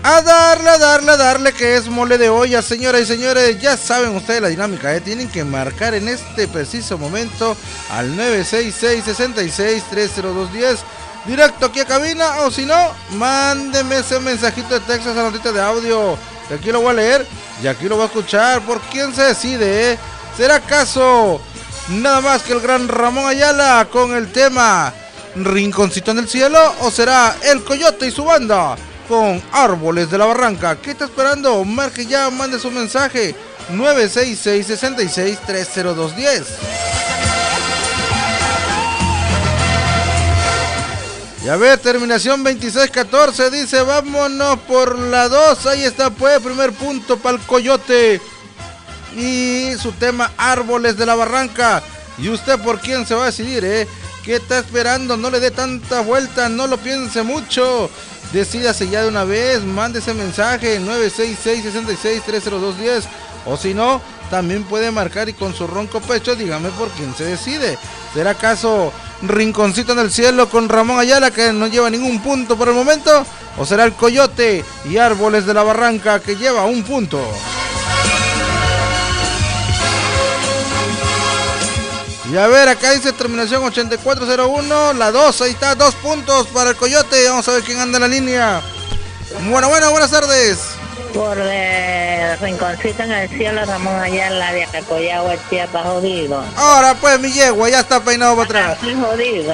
A darle, que es mole de olla, señoras y señores. Ya saben ustedes la dinámica, tienen que marcar en este preciso momento al 966-66-30210, directo aquí a cabina, o si no, mándeme ese mensajito de texto, esa notita de audio, que aquí lo voy a leer y aquí lo voy a escuchar. ¿Por quién se decide? ¿Será acaso nada más que el gran Ramón Ayala con el tema Rinconcito en el Cielo, o será el Coyote y su banda con Árboles de la Barranca? ¿Qué está esperando? Marque ya, mande su mensaje 966-66-30210. Y a ver, terminación 2614 dice, vámonos por la 2. Ahí está pues, primer punto para el Coyote y su tema Árboles de la Barranca. ¿Y usted por quién se va a decidir, ¿Qué está esperando? No le dé tanta vuelta, no lo piense mucho. Decídase ya de una vez, mande ese mensaje 966-66-30210, o si no, también puede marcar y con su ronco pecho dígame por quién se decide. ¿Será acaso Rinconcito en el Cielo con Ramón Ayala, que no lleva ningún punto por el momento, o será el Coyote y Árboles de la Barranca, que lleva un punto? Y a ver, acá dice terminación 8401, la 2, ahí está, 2 puntos para el Coyote. Vamos a ver quién anda en la línea. Bueno, buenas tardes. Por el Rinconcito en el Cielo, Ramón Ayala de Acacoyagua, Chiapas, jodido. Ahora pues, mi yegua, ya está peinado para atrás. Estoy jodido.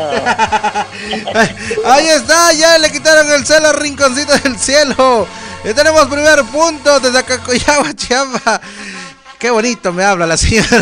Ahí está, ya le quitaron el celo al Rinconcito del Cielo. Y tenemos primer punto desde Acacoyagua, Chiapas. Qué bonito me habla la señora.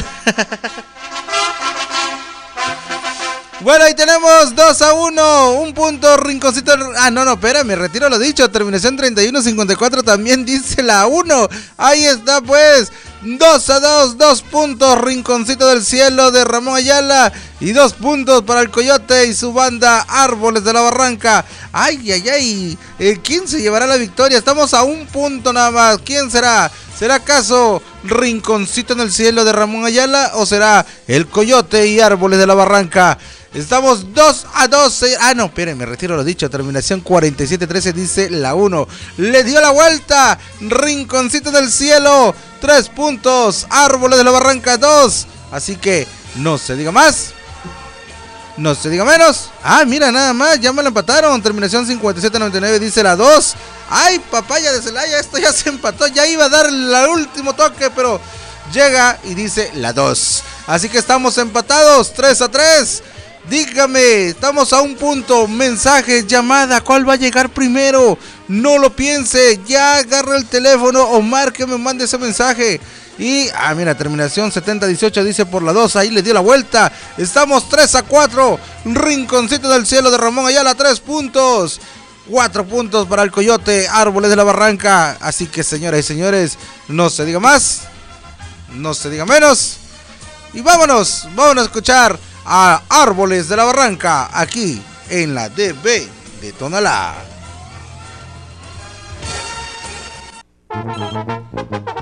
Bueno, ahí tenemos 2-1, un punto Rinconcito. No, espérame, retiro lo dicho. Terminación 3154 también dice la 1. Ahí está pues, 2-2, 2 puntos Rinconcito del Cielo de Ramón Ayala y 2 puntos para el Coyote y su banda Árboles de la Barranca. Ay, ¿quién se llevará la victoria? Estamos a un punto nada más. ¿Quién será? ¿Será acaso Rinconcito en el Cielo de Ramón Ayala, o será el Coyote y Árboles de la Barranca? Estamos 2-2. No, espérenme, retiro lo dicho. Terminación 4713 dice la 1. Le dio la vuelta Rinconcito del Cielo, 3 puntos. Árboles de la Barranca, 2. Así que no se diga más, no se diga menos. Mira, nada más, ya me lo empataron. Terminación 5799 dice la 2. Ay, papaya de Celaya, esto ya se empató. Ya iba a dar el último toque, pero llega y dice la 2. Así que estamos empatados, 3-3. Dígame, estamos a un punto. Mensaje, llamada, ¿cuál va a llegar primero? No lo piense, ya agarra el teléfono o márqueme, mande ese mensaje. Y, mira, terminación 7018 dice por la 2, ahí le dio la vuelta. Estamos 3-4. Rinconcito del Cielo de Ramón Ayala, 3 puntos. 4 puntos para el Coyote, Árboles de la Barranca. Así que, señoras y señores, no se diga más, no se diga menos. Y vámonos a escuchar a Árboles de la Barranca aquí en la DB de Tonalá.